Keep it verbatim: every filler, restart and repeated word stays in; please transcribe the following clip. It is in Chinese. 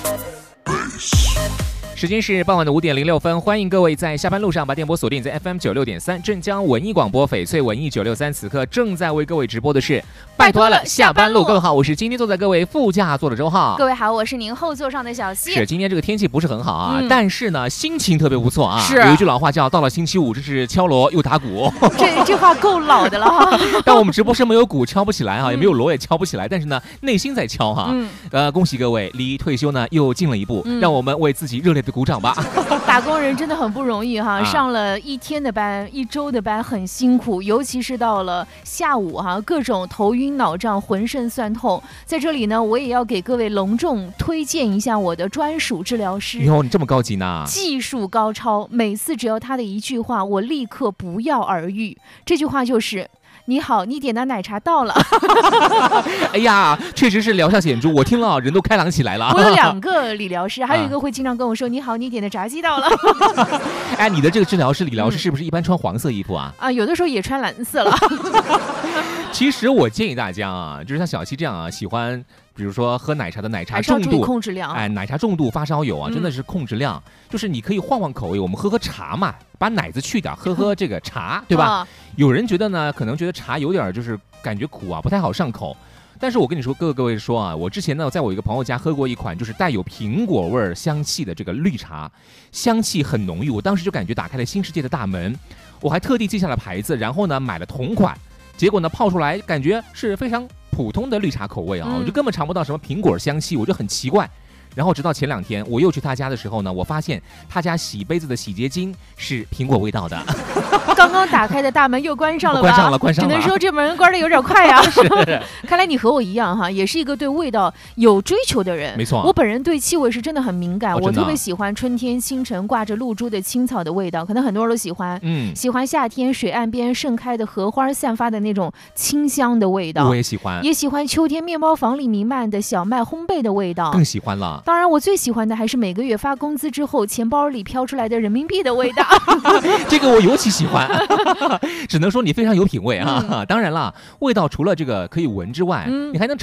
时间是傍晚的五点零六分，欢迎各位在下班路上把电波锁定在 F M 九六点三镇江文艺广播翡翠文艺九六三，此刻正在为各位直播的是拜托了下班路。各位好，我是今天坐在各位副驾座的周浩。 各位好，我是您后座上的小溪。 是今天这个天气不是很好啊，嗯、但是呢心情特别不错啊。 是有一句老话叫到了星期五，真是敲锣又打鼓。 这这话够老的了哈。 但我们直播室没有鼓敲不起来哈、啊，也没有锣也敲不起来，但是呢内心在敲哈、啊。嗯、呃，恭喜各位离退休呢又近了一步，嗯、让我们为自己热烈的鼓掌吧。 打工人真的很不容易哈，啊、上了一天的班，一周的班很辛苦，尤其是到了下午哈，各种头晕脑胀，浑身酸痛。在这里呢，我也要给各位隆重推荐一下我的专属治疗师。 哟，你这么高级呢？ 技术高超，每次只要他的一句话，我立刻不药而愈。这句话就是。你好，你点的奶茶到了。 哎呀，确实是疗效显著，我听了人都开朗起来了。 我有两个理疗师，还有一个会经常跟我说：“你好，你点的炸鸡到了。” 哎，你的这个治疗师、理疗师是不是一般穿黄色衣服啊？ 啊，有的时候也穿蓝色了。 其实我建议大家啊，就是像小七这样啊，喜欢。比如说喝奶茶的奶茶重度控制量， 哎，奶茶重度发烧友啊， 嗯、 真的是控制量。就是你可以换换口味，我们喝喝茶嘛，把奶子去掉，喝喝这个茶，对吧？啊、有人觉得呢，可能觉得茶有点就是感觉苦啊，不太好上口。但是我跟你说，各位各位说啊，我之前呢，在我一个朋友家喝过一款就是带有苹果味香气的这个绿茶，香气很浓郁，我当时就感觉打开了新世界的大门。我还特地记下了牌子，然后呢买了同款，结果呢泡出来感觉是非常。普通的绿茶口味啊， 嗯、 我就根本尝不到什么苹果香气，我就很奇怪。然后直到前两天我又去他家的时候呢，我发现他家洗杯子的洗洁精是苹果味道的。 刚刚打开的大门又关上了吧？ 关上了，关上了。 只能说这门关的有点快呀、啊。看来你和我一样哈，也是一个对味道有追求的人。 没错， 我本人对气味是真的很敏感， 哦、 我特别喜欢春天清晨挂着露珠的青草的味道，可能很多人都喜欢。嗯，喜欢夏天水岸边盛开的荷花散发的那种清香的味道。 我也喜欢， 也喜欢秋天面包房里弥漫的小麦烘焙的味道。 更喜欢了。 当然，我最喜欢的还是每个月发工资之后钱包里飘出来的人民币的味道。 这个我尤其喜欢。只能说你非常有品味啊！嗯、当然了，味道除了这个可以闻之外，嗯、你还能